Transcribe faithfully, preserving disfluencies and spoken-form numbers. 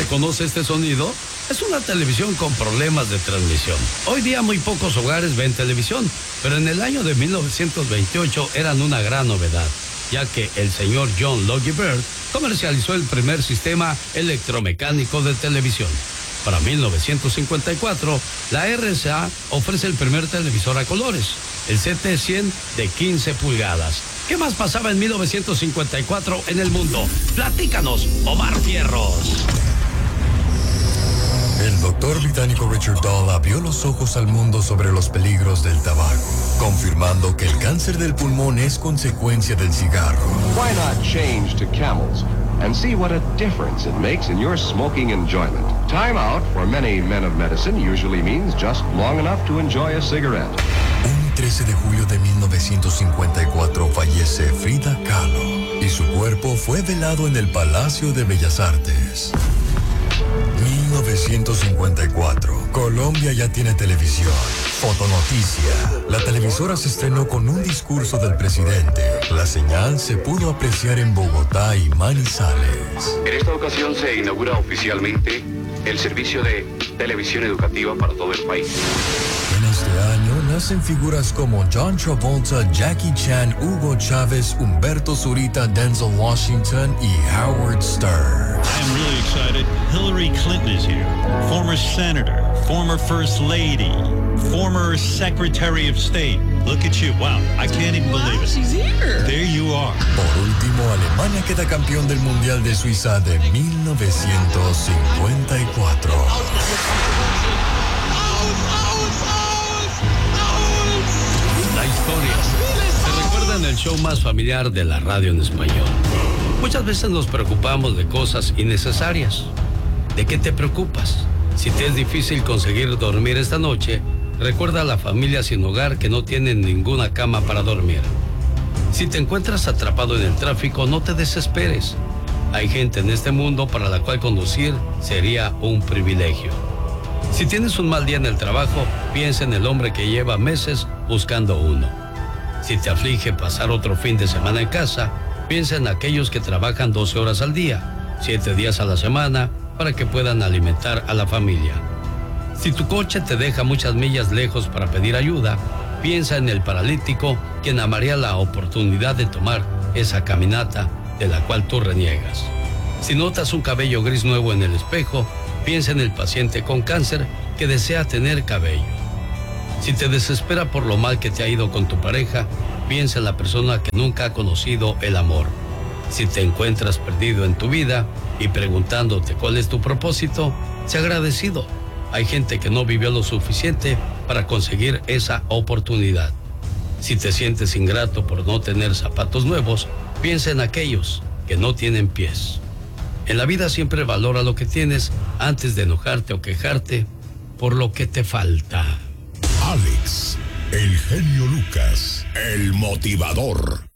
¿Reconoce este sonido? Es una televisión con problemas de transmisión. Hoy día muy pocos hogares ven televisión, pero en el año de mil novecientos veintiocho eran una gran novedad, ya que el señor John Logie Baird comercializó el primer sistema electromecánico de televisión. Para mil novecientos cincuenta y cuatro, la R C A ofrece el primer televisor a colores, el C T cien de quince pulgadas. ¿Qué más pasaba en mil novecientos cincuenta y cuatro en el mundo? Platícanos, Omar Fierros. El doctor británico Richard Doll abrió los ojos al mundo sobre los peligros del tabaco, confirmando que el cáncer del pulmón es consecuencia del cigarro. Why not change to Camels and see what a difference it makes in your smoking enjoyment? Time out for many men of medicine usually means just long enough to enjoy a cigarette. Un trece de julio de mil novecientos cincuenta y cuatro fallece Frida Kahlo y su cuerpo fue velado en el Palacio de Bellas Artes. mil novecientos cincuenta y cuatro. Colombia ya tiene televisión. Fotonoticia. La televisora se estrenó con un discurso del presidente. La señal se pudo apreciar en Bogotá y Manizales. En esta ocasión se inaugura oficialmente el servicio de televisión educativa para todo el país. En este año nacen figuras como John Travolta, Jackie Chan, Hugo Chávez, Humberto Zurita, Denzel Washington y Howard Stern. I'm really excited. Hillary Clinton is here. Former senator, former first lady, former secretary of state. Look at you. Wow, I can't even wow, believe it. She's here. There you are. Por último, Alemania queda campeón del Mundial de Suiza de mil novecientos cincuenta y cuatro. La historia se recuerda en el show más familiar de la radio en español. Muchas veces nos preocupamos de cosas innecesarias. ¿De qué te preocupas? Si te es difícil conseguir dormir esta noche, recuerda a la familia sin hogar que no tienen ninguna cama para dormir. Si te encuentras atrapado en el tráfico, no te desesperes. Hay gente en este mundo para la cual conducir sería un privilegio. Si tienes un mal día en el trabajo, piensa en el hombre que lleva meses buscando uno. Si te aflige pasar otro fin de semana en casa, piensa en aquellos que trabajan doce horas al día, siete días a la semana, para que puedan alimentar a la familia. Si tu coche te deja muchas millas lejos para pedir ayuda, piensa en el paralítico quien amaría la oportunidad de tomar esa caminata de la cual tú reniegas. Si notas un cabello gris nuevo en el espejo, piensa en el paciente con cáncer que desea tener cabello. Si te desespera por lo mal que te ha ido con tu pareja, piensa en la persona que nunca ha conocido el amor. Si te encuentras perdido en tu vida y preguntándote cuál es tu propósito, sé agradecido. Hay gente que no vivió lo suficiente para conseguir esa oportunidad. Si te sientes ingrato por no tener zapatos nuevos, piensa en aquellos que no tienen pies. En la vida siempre valora lo que tienes antes de enojarte o quejarte por lo que te falta. Alex, el genio Lucas, el motivador.